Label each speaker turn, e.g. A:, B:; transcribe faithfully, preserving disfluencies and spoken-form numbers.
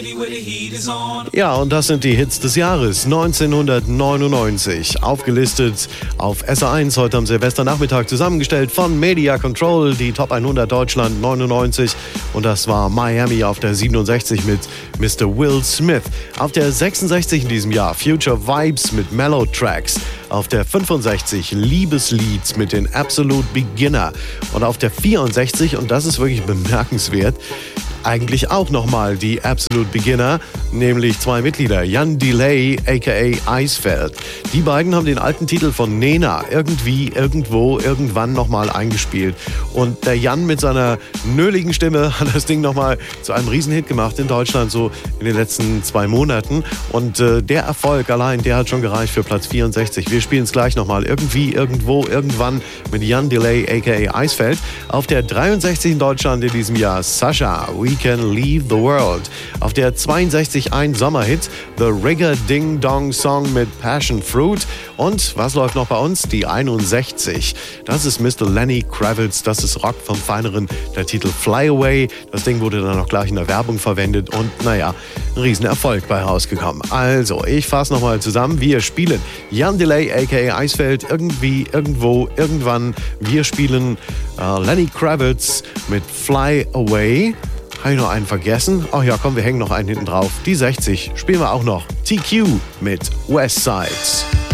A: Ja, und das sind die Hits des Jahres neunzehnhundertneunundneunzig. Aufgelistet auf S R eins heute am Silvesternachmittag, zusammengestellt von Media Control, die Top hundert Deutschland neunundneunzig. Und das war Miami auf der siebenundsechzig mit Mister Will Smith. Auf der sechsundsechzig in diesem Jahr Future Vibes mit Mellow Tracks. Auf der fünfundsechzig Liebeslieds mit den Absolute Beginner. Und auf der vierundsechzig, und das ist wirklich bemerkenswert, eigentlich auch nochmal die Absolute Beginner, nämlich zwei Mitglieder, Jan Delay aka Eisfeld. Die beiden haben den alten Titel von Nena irgendwie, irgendwo, irgendwann nochmal eingespielt. Und der Jan mit seiner nöligen Stimme hat das Ding nochmal zu einem Riesenhit gemacht in Deutschland, so in den letzten zwei Monaten. Und äh, der Erfolg allein, der hat schon gereicht für Platz vierundsechzig. Wir spielen es gleich nochmal. Irgendwie, irgendwo, irgendwann mit Jan Delay aka Eisfeld. Auf der dreiundsechzig in Deutschland in diesem Jahr Sasha, We Can Leave the World. Auf der zweiundsechzig ein Sommerhit, The Rigger Ding Dong Song mit Passion Fruit. Und was läuft noch bei uns? Die einundsechzig. Das ist Mister Lenny Kravitz, das ist Rock vom Feineren, der Titel Fly Away. Das Ding wurde dann auch gleich in der Werbung verwendet und naja, ein Riesenerfolg bei rausgekommen. Also, ich fasse nochmal zusammen. Wir spielen Jan Delay aka Eisfeld, irgendwie, irgendwo, irgendwann. Wir spielen äh, Lenny Kravitz mit Fly Away. Habe ich noch einen vergessen? Ach ja, komm, wir hängen noch einen hinten drauf. Die sechzig spielen wir auch noch. T Q mit Westside.